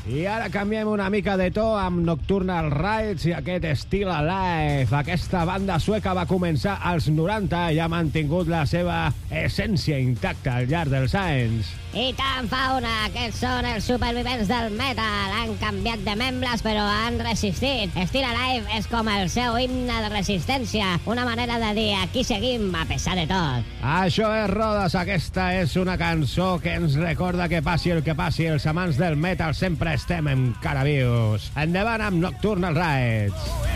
I ara canviem una mica de to amb Nocturnal Rides i aquest Still Alive. Aquesta banda sueca va començar als 90 i ha mantingut la seva essència intacta al llarg dels anys. I tant fa una, aquests són els supervivents del metal. Han canviat de membres, però han resistit. Still Alive és com el seu himne de resistència, una manera de dir aquí seguim a pesar de tot. Això és Rodes, aquesta és una cançó que ens recorda que passi el que passi, els amants del metal sempre estem encara vius. Endavant amb Nocturnal Rides.